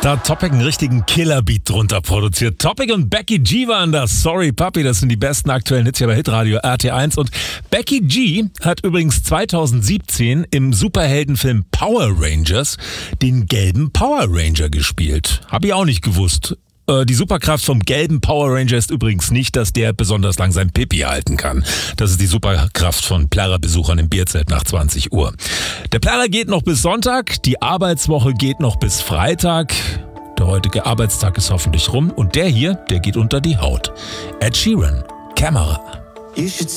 Da hat Topic einen richtigen Killerbeat drunter produziert. Topic und Becky G waren das. Sorry Papi, das sind die besten aktuellen Hits hier bei Hitradio RT1. Und Becky G hat übrigens 2017 im Superheldenfilm Power Rangers den gelben Power Ranger gespielt. Hab ich auch nicht gewusst. Die Superkraft vom gelben Power Ranger ist übrigens nicht, dass der besonders lang sein Pipi halten kann. Das ist die Superkraft von Plärrer-Besuchern im Bierzelt nach 20 Uhr. Der Plärrer geht noch bis Sonntag, die Arbeitswoche geht noch bis Freitag. Der heutige Arbeitstag ist hoffentlich rum und der hier, der geht unter die Haut. Ed Sheeran, Camera.